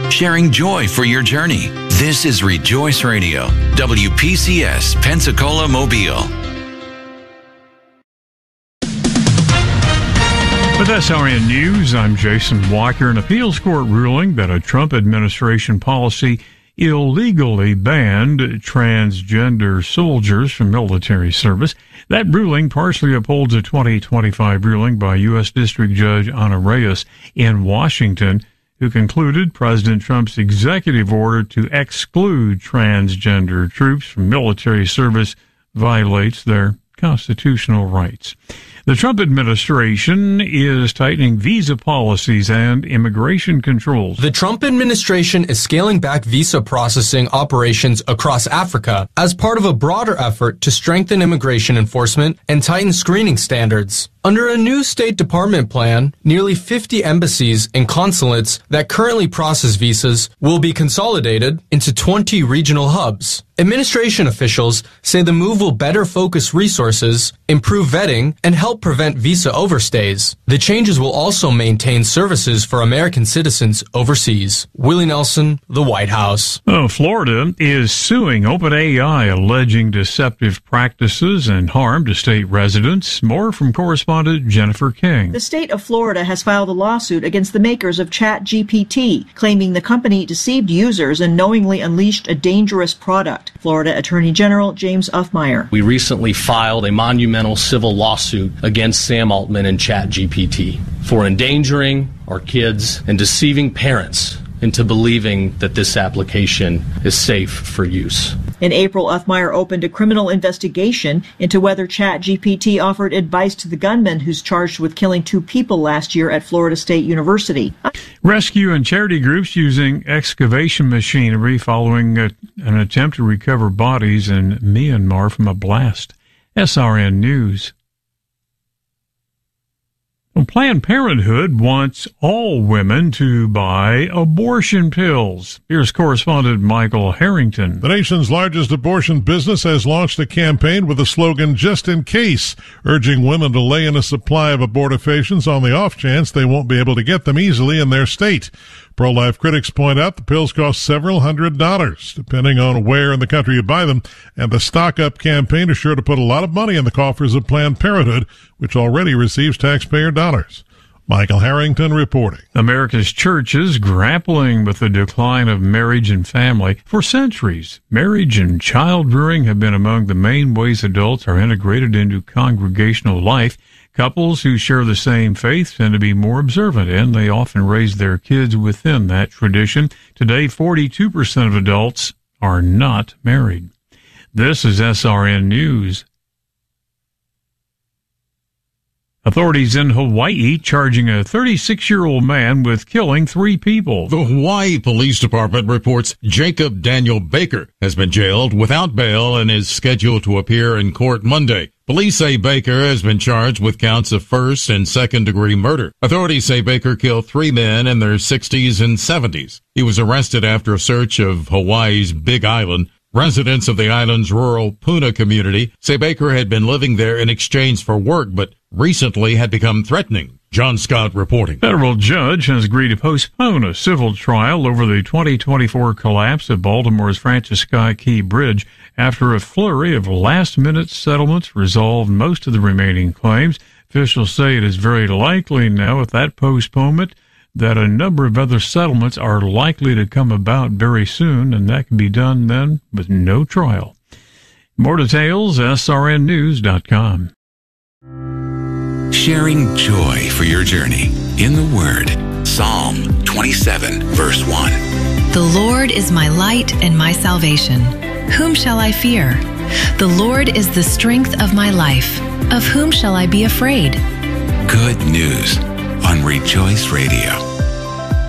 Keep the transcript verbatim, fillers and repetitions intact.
sharing joy for your journey. This is Rejoice Radio, W P C S, Pensacola, Mobile. With S R N News, I'm Jason Walker. An appeals court ruling that a Trump administration policy illegally banned transgender soldiers from military service. That ruling partially upholds a twenty twenty-five ruling by U S District Judge Ana Reyes in Washington, who concluded President Trump's executive order to exclude transgender troops from military service violates their constitutional rights. The Trump administration is tightening visa policies and immigration controls. The Trump administration is scaling back visa processing operations across Africa as part of a broader effort to strengthen immigration enforcement and tighten screening standards. Under a new State Department plan, nearly fifty embassies and consulates that currently process visas will be consolidated into twenty regional hubs. Administration officials say the move will better focus resources, improve vetting, and help prevent visa overstays. The changes will also maintain services for American citizens overseas. Willie Nelson, the White House. Oh, Florida is suing OpenAI, alleging deceptive practices and harm to state residents. More from correspondent Jennifer King. The state of Florida has filed a lawsuit against the makers of ChatGPT, claiming the company deceived users and knowingly unleashed a dangerous product. Florida Attorney General James Uffmeyer. We recently filed a monumental civil lawsuit against Sam Altman and ChatGPT for endangering our kids and deceiving parents into believing that this application is safe for use. In April, Uffmeyer opened a criminal investigation into whether ChatGPT offered advice to the gunman who's charged with killing two people last year at Florida State University. Rescue and charity groups using excavation machinery following a, an attempt to recover bodies in Myanmar from a blast. S R N News. Planned Parenthood wants all women to buy abortion pills. Here's correspondent Michael Harrington. The nation's largest abortion business has launched a campaign with the slogan, "Just in Case," urging women to lay in a supply of abortifacients on the off chance they won't be able to get them easily in their state. Pro-life critics point out the pills cost several hundred dollars, depending on where in the country you buy them, and the Stock Up campaign is sure to put a lot of money in the coffers of Planned Parenthood, which already receives taxpayer dollars. Michael Harrington reporting. America's churches grappling with the decline of marriage and family. For centuries, marriage and child rearing have been among the main ways adults are integrated into congregational life. Couples who share the same faith tend to be more observant, and they often raise their kids within that tradition. Today, forty-two percent of adults are not married. This is S R N News. Authorities in Hawaii charging a thirty-six-year-old man with killing three people. The Hawaii Police Department reports Jacob Daniel Baker has been jailed without bail and is scheduled to appear in court Monday. Police say Baker has been charged with counts of first and second-degree murder. Authorities say Baker killed three men in their sixties and seventies. He was arrested after a search of Hawaii's Big Island. Residents of the island's rural Puna community say Baker had been living there in exchange for work, but recently had become threatening. John Scott reporting. Federal judge has agreed to postpone a civil trial over the twenty twenty-four collapse of Baltimore's Francis Scott Key Bridge after a flurry of last-minute settlements resolved most of the remaining claims. Officials say it is very likely now with that postponement that a number of other settlements are likely to come about very soon, and that can be done then with no trial. More details, S R N news dot com. Sharing joy for your journey in the Word. Psalm twenty-seven, verse one. The Lord is my light and my salvation. Whom shall I fear? The Lord is the strength of my life. Of whom shall I be afraid? Good news on Rejoice Radio.